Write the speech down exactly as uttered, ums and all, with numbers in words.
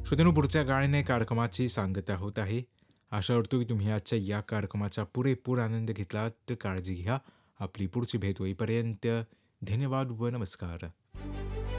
श्रोत्यांनो, पुढच्या गाण्याने कार्यक्रमाची सांगता होत आहे. आशा करतो की तुम्ही आजच्या या कार्यक्रमाचा पुरेपूर आनंद घेतलात. काळजी घ्या. आपली पुढची भेट होईपर्यंत धन्यवाद व नमस्कार.